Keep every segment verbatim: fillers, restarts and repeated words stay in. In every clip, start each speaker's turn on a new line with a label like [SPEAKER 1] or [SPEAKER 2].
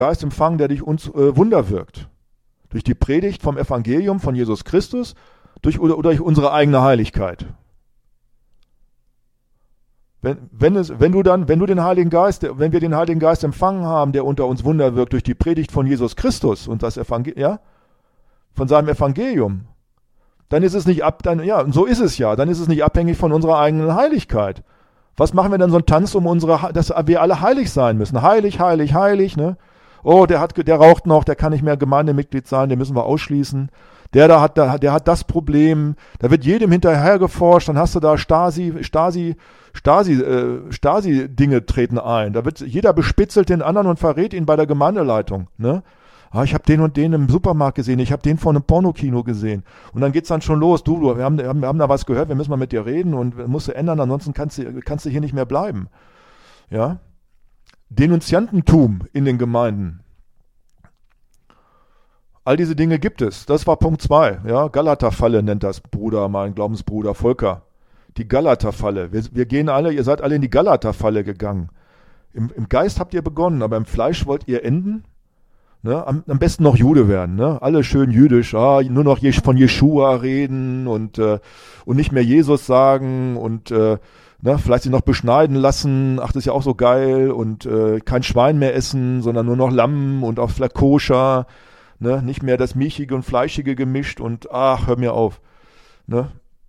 [SPEAKER 1] Geist empfangen, der durch uns äh, Wunder wirkt. Durch die Predigt vom Evangelium von Jesus Christus, durch, oder, oder durch unsere eigene Heiligkeit. Wenn, wenn, es, wenn du dann, wenn du den Heiligen Geist, wenn wir den Heiligen Geist empfangen haben, der unter uns Wunder wirkt durch die Predigt von Jesus Christus und das Evangelium, ja, von seinem Evangelium, dann ist es nicht ab, dann, ja, so ist es ja, dann ist es nicht abhängig von unserer eigenen Heiligkeit. Was machen wir denn so einen Tanz um unsere, dass wir alle heilig sein müssen? Heilig, heilig, heilig, ne? Oh, der hat, der raucht noch, der kann nicht mehr Gemeindemitglied sein, den müssen wir ausschließen. Der da hat, der, der hat das Problem. Da wird jedem hinterher geforscht, dann hast du da Stasi, Stasi, Stasi, äh, Stasi-Dinge treten ein. Da wird, jeder bespitzelt den anderen und verrät ihn bei der Gemeindeleitung, ne? Ah, ich habe den und den im Supermarkt gesehen, ich habe den vor einem Pornokino gesehen. Und dann geht's dann schon los, du, du wir, haben, wir haben da was gehört, wir müssen mal mit dir reden und musst du ändern, ansonsten kannst du, kannst du hier nicht mehr bleiben. Ja? Denunziantentum in den Gemeinden. All diese Dinge gibt es. Das war Punkt zwei. Ja? Galaterfalle nennt das Bruder, mein Glaubensbruder Volker. Die Galaterfalle. Wir, wir gehen alle, ihr seid alle in die Galaterfalle gegangen. Im, Im Geist habt ihr begonnen, aber im Fleisch wollt ihr enden. Ne? Am, am besten noch Jude werden. Ne? Alle schön jüdisch. Ah, nur noch von Jeschua reden und, äh, und nicht mehr Jesus sagen und äh, ne, vielleicht sich noch beschneiden lassen. Ach, das ist ja auch so geil. Und äh, kein Schwein mehr essen, sondern nur noch Lamm und auch vielleicht koscher. Ne, nicht mehr das Milchige und Fleischige gemischt und ach, hör mir auf. Ne?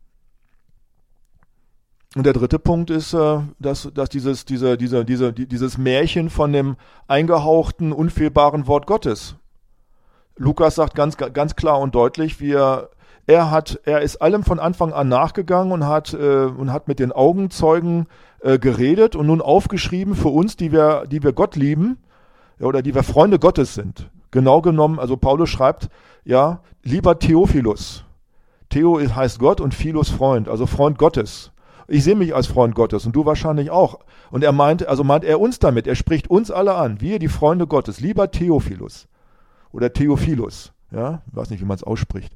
[SPEAKER 1] Und der dritte Punkt ist, äh, dass, dass dieses, diese, diese, diese, dieses Märchen von dem eingehauchten, unfehlbaren Wort Gottes. Lukas sagt ganz, ganz klar und deutlich, wie er, er hat, er ist allem von Anfang an nachgegangen und hat, äh, und hat mit den Augenzeugen äh, geredet und nun aufgeschrieben für uns, die wir, die wir Gott lieben, oder die wir Freunde Gottes sind. Genau genommen, also Paulus schreibt, ja, lieber Theophilus. Theo heißt Gott und Philos Freund, also Freund Gottes. Ich sehe mich als Freund Gottes und du wahrscheinlich auch. Und er meint, also meint er uns damit, er spricht uns alle an, wir die Freunde Gottes, lieber Theophilus oder Theophilus, ja, ich weiß nicht, wie man es ausspricht.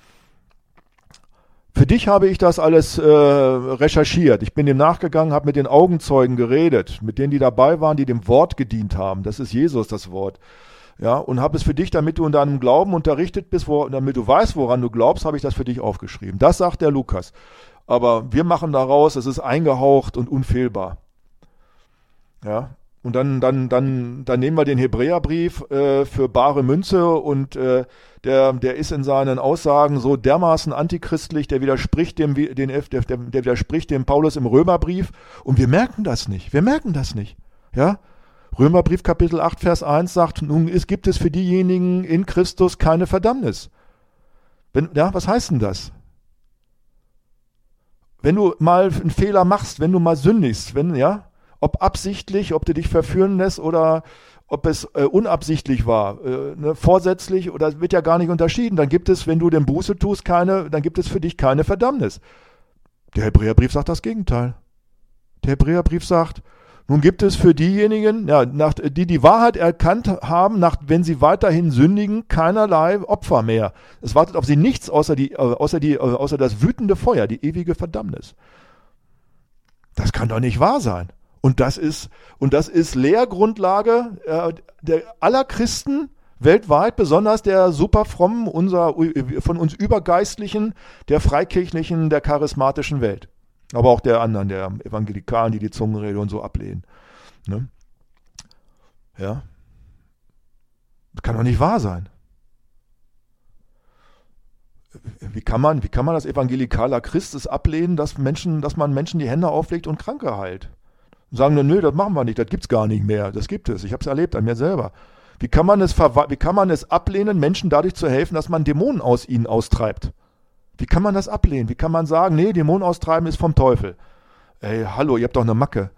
[SPEAKER 1] Für dich habe ich das alles äh, recherchiert. Ich bin dem nachgegangen, habe mit den Augenzeugen geredet, mit denen, die dabei waren, die dem Wort gedient haben. Das ist Jesus, das Wort. Ja, und habe es für dich, damit du in deinem Glauben unterrichtet bist, wo, damit du weißt, woran du glaubst, habe ich das für dich aufgeschrieben. Das sagt der Lukas. Aber wir machen daraus, es ist eingehaucht und unfehlbar. Ja, und dann, dann, dann, dann nehmen wir den Hebräerbrief äh, für bare Münze und äh, der, der ist in seinen Aussagen so dermaßen antichristlich, der widerspricht dem, den, der, der, der widerspricht dem Paulus im Römerbrief und wir merken das nicht. Wir merken das nicht. Ja. Römerbrief Kapitel acht, Vers eins sagt, nun es gibt es für diejenigen in Christus keine Verdammnis. Wenn, ja, was heißt denn das? Wenn du mal einen Fehler machst, wenn du mal sündigst, wenn, ja, ob absichtlich, ob du dich verführen lässt oder ob es äh, unabsichtlich war, äh, ne, vorsätzlich oder wird ja gar nicht unterschieden, dann gibt es, wenn du den Buße tust, keine, dann gibt es für dich keine Verdammnis. Der Hebräerbrief sagt das Gegenteil. Der Hebräerbrief sagt, nun gibt es für diejenigen, ja, nach, die die Wahrheit erkannt haben, nach, wenn sie weiterhin sündigen, keinerlei Opfer mehr. Es wartet auf sie nichts außer, die, außer, die, außer das wütende Feuer, die ewige Verdammnis. Das kann doch nicht wahr sein. Und das ist, und das ist Lehrgrundlage äh, der, aller Christen weltweit, besonders der superfrommen, unser, von uns Übergeistlichen, der Freikirchlichen, der charismatischen Welt. Aber auch der anderen, der Evangelikalen, die die Zungenrede und so ablehnen. Ne? Ja. Das kann doch nicht wahr sein. Wie kann man, wie kann man als evangelikaler Christ es ablehnen, dass Menschen, dass man Menschen die Hände auflegt und Kranke heilt? Und sagen, nö, das machen wir nicht, das gibt's gar nicht mehr. Das gibt es. Ich habe es erlebt an mir selber. Wie kann man es, wie kann man es ablehnen, Menschen dadurch zu helfen, dass man Dämonen aus ihnen austreibt? Wie kann man das ablehnen? Wie kann man sagen, nee, Dämonen austreiben ist vom Teufel? Ey, hallo, ihr habt doch eine Macke.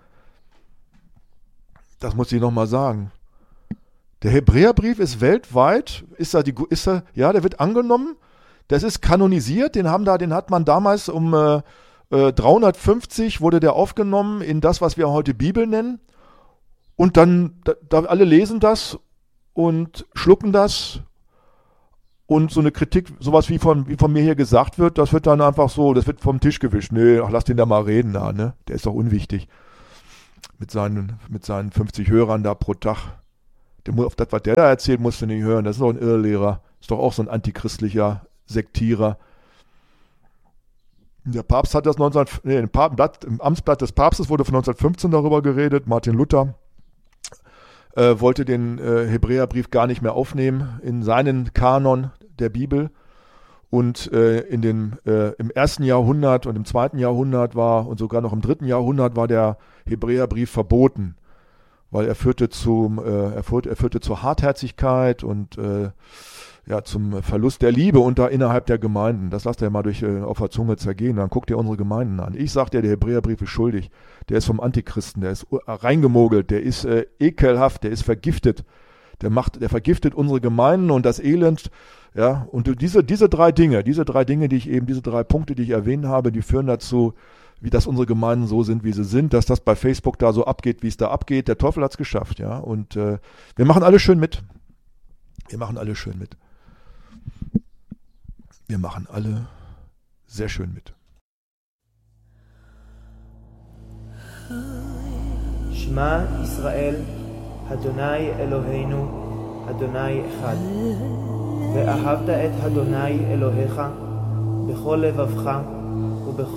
[SPEAKER 1] Das muss ich nochmal sagen. Der Hebräerbrief ist weltweit, ist da die, ist da, ja, der wird angenommen, das ist kanonisiert, den haben da, den hat man damals um äh, äh, dreihundertfünfzig wurde der aufgenommen in das, was wir heute Bibel nennen. Und dann, da, da alle lesen das und schlucken das. Und so eine Kritik, sowas wie von, wie von mir hier gesagt wird, das wird dann einfach so, das wird vom Tisch gewischt. Nee, ach, lass den da mal reden da, ne? Der ist doch unwichtig. Mit seinen, mit seinen fünfzig Hörern da pro Tag. auf das, was der da erzählt, musst du nicht hören. Das ist doch ein Irrlehrer. Ist doch auch so ein antichristlicher Sektierer. Der Papst hat das neunzehn, nee, im, Blatt, im Amtsblatt des Papstes wurde von neunzehnhundertfünfzehn darüber geredet. Martin Luther äh, wollte den äh, Hebräerbrief gar nicht mehr aufnehmen in seinen Kanon der Bibel. Und äh, in den, äh, im ersten Jahrhundert und im zweiten Jahrhundert war und sogar noch im dritten Jahrhundert war der Hebräerbrief verboten, weil er führte zum, äh, er führte, er führte zur Hartherzigkeit und äh, ja, zum Verlust der Liebe unter innerhalb der Gemeinden. Das lasst ihr mal durch äh, auf der Zunge zergehen. Dann guckt ihr unsere Gemeinden an. Ich sag dir, der Hebräerbrief ist schuldig. Der ist vom Antichristen, der ist reingemogelt, der ist äh, ekelhaft, der ist vergiftet. Der macht, der vergiftet unsere Gemeinden und das Elend. Ja, und diese, diese drei Dinge, diese drei Dinge, die ich eben, diese drei Punkte, die ich erwähnt habe, die führen dazu, wie dass unsere Gemeinden so sind, wie sie sind, dass das bei Facebook da so abgeht, wie es da abgeht. Der Teufel hat's geschafft, ja. Und äh, wir machen alle schön mit. Wir machen alle schön mit. Wir machen alle sehr schön mit.
[SPEAKER 2] Shema Israel, Adonai Eloheinu, Adonai Echad. ואהבת את אדוני אלוהיך בכל לבבך ובכל